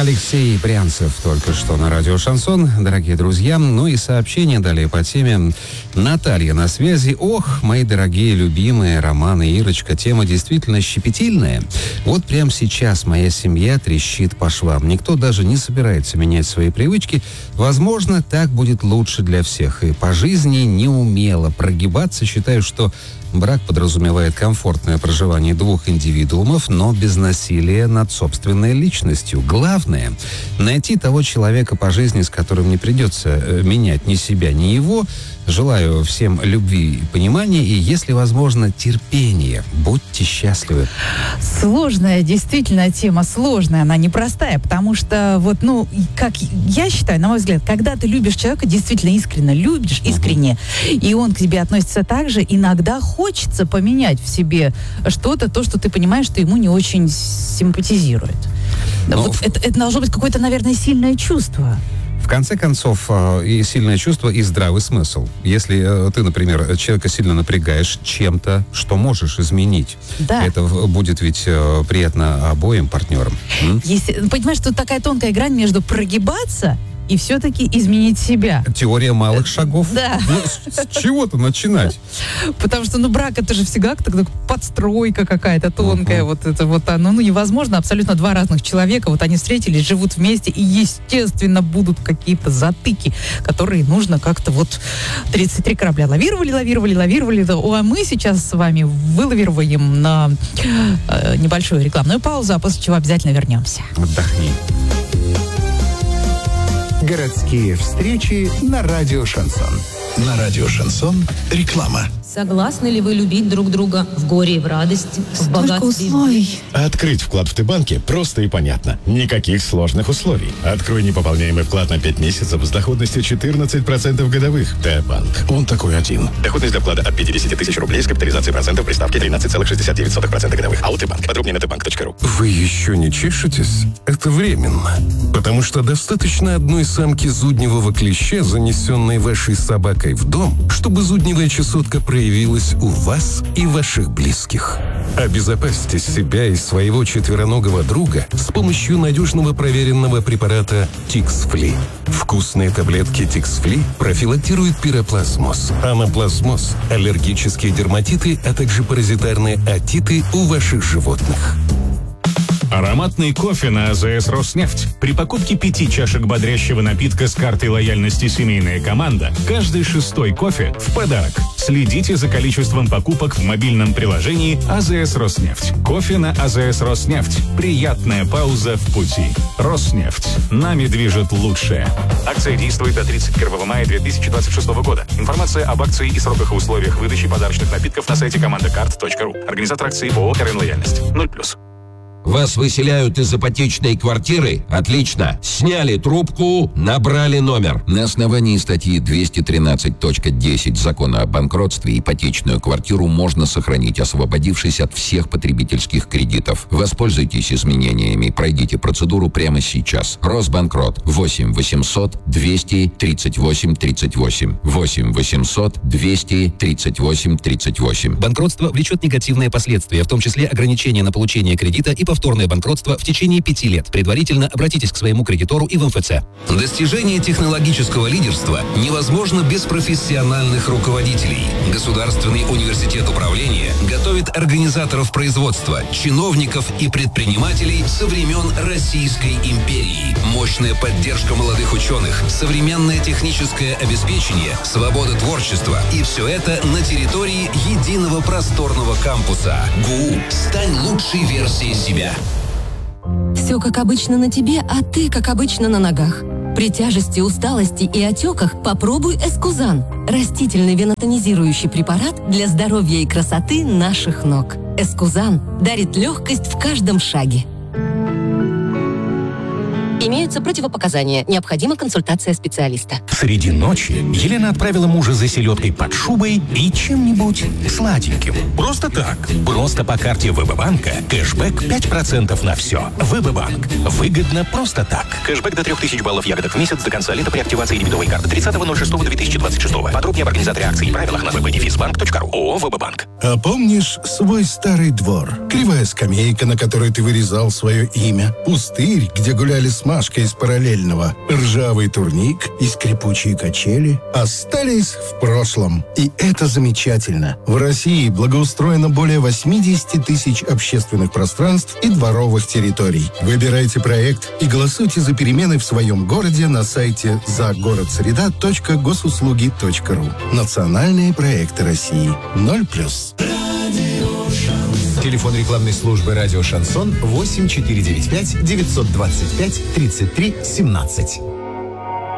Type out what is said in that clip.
Алексей Брянцев только что на радио «Шансон». Дорогие друзья, ну и сообщение далее по теме. Наталья на связи. Ох, мои дорогие, любимые Роман и Ирочка, тема действительно щепетильная. Вот прямо сейчас моя семья трещит по швам. Никто даже не собирается менять свои привычки. Возможно, так будет лучше для всех. И по жизни неумело прогибаться. Считаю, что брак подразумевает комфортное проживание двух индивидуумов, но без насилия над собственной личностью. Главное — найти того человека по жизни, с которым не придется менять ни себя, ни его. Желаю всем любви и понимания, и, если возможно, терпения. Будьте счастливы. Сложная, действительно, тема сложная, она непростая, потому что, вот, ну, как я считаю, на мой взгляд, когда ты любишь человека, действительно искренне любишь, искренне, и он к тебе относится так же, иногда хочется поменять в себе что-то, то, что ты понимаешь, что ему не очень симпатизирует. Вот это должно быть какое-то, наверное, сильное чувство. В конце концов, и сильное чувство, и здравый смысл. Если ты, например, человека сильно напрягаешь чем-то, что можешь изменить, это будет ведь приятно обоим партнерам. Если, понимаешь, тут такая тонкая грань между прогибаться и все-таки изменить себя. Теория малых шагов. Да. Ну, с чего-то начинать. Потому что, брак — это же всегда подстройка какая-то тонкая. Вот это вот оно. Ну, невозможно. Абсолютно два разных человека. Вот они встретились, живут вместе, и, естественно, будут какие-то затыки, которые нужно как-то 33 корабля лавировали. А мы сейчас с вами вылавируем на небольшую рекламную паузу, а после чего обязательно вернемся. Отдохни. Городские встречи на радио «Шансон». На радио «Шансон» реклама. Согласны ли вы любить друг друга в горе и в радости, в богатстве? Условий. Открыть вклад в Т-банке просто и понятно. Никаких сложных условий. Открой непополняемый вклад на 5 месяцев с доходностью 14% годовых. Т-банк. Он такой один. Доходность для вклада от 50 тысяч рублей с капитализацией процентов при ставке 13,69% годовых. АО Т-банк. Подробнее на tbank.ru. Вы еще не чешетесь? Это временно. Потому что достаточно одной самки зудневого клеща, занесенной вашей собакой в дом, чтобы зудневая чесотка проявилась у вас и ваших близких. Обезопасьте себя и своего четвероногого друга с помощью надежного проверенного препарата Тиксфли. Вкусные таблетки Тиксфли профилактируют пироплазмоз, анаплазмоз, аллергические дерматиты, а также паразитарные отиты у ваших животных. Ароматный кофе на АЗС «Роснефть». При покупке 5 чашек бодрящего напитка с картой лояльности «Семейная команда» каждый 6-й кофе в подарок. Следите за количеством покупок в мобильном приложении АЗС «Роснефть». Кофе на АЗС «Роснефть». Приятная пауза в пути. «Роснефть». Нами движет лучшее. Акция действует до 31 мая 2026 года. Информация об акции и сроках и условиях выдачи подарочных напитков на сайте командакарт.ру. Организатор акции ООО «РН Лояльность». 0+. Вас выселяют из ипотечной квартиры? Отлично. Сняли трубку, набрали номер. На основании статьи 213.10 Закона о банкротстве ипотечную квартиру можно сохранить, освободившись от всех потребительских кредитов. Воспользуйтесь изменениями. Пройдите процедуру прямо сейчас. Росбанкрот. 8 800 238 38. 8 800 238 38. Банкротство влечет негативные последствия, в том числе ограничение на получение кредита и повторное банкротство в течение 5 лет. Предварительно обратитесь к своему кредитору и в МФЦ. Достижение технологического лидерства невозможно без профессиональных руководителей. Государственный университет управления готовит организаторов производства, чиновников и предпринимателей со времен Российской империи. Мощная поддержка молодых ученых, современное техническое обеспечение, свобода творчества. И все это на территории единого просторного кампуса. ГУ. Стань лучшей версией себя. Все как обычно на тебе, а ты как обычно на ногах. При тяжести, усталости и отеках попробуй Эскузан. Растительный венотонизирующий препарат для здоровья и красоты наших ног. Эскузан дарит легкость в каждом шаге. Имеются противопоказания. Необходима консультация специалиста. Среди ночи Елена отправила мужа за селедкой под шубой и чем-нибудь сладеньким. Просто так. Просто по карте ВБ банка кэшбэк 5% на все. ВБ банк. Выгодно просто так. Кэшбэк до 3000 баллов ягодок в месяц до конца лета при активации дебетовой карты 30.06.2026. Подробнее об организаторе акций и правилах на www.defisbank.ru. ООО «ВБ-банк». А помнишь свой старый двор? Кривая скамейка, на которой ты вырезал свое имя. Пустырь, где гуляли с Машкой из параллельного. Ржавый турник и скрипучие качели остались в прошлом. И это замечательно. В России благоустроено более 80 тысяч общественных пространств и дворовых территорий. Выбирайте проект и голосуйте за перемены в своем городе на сайте загородсреда.госуслуги.ру. Национальные проекты России. 0+. Телефон рекламной службы «Радио Шансон» 8495 925 33 17.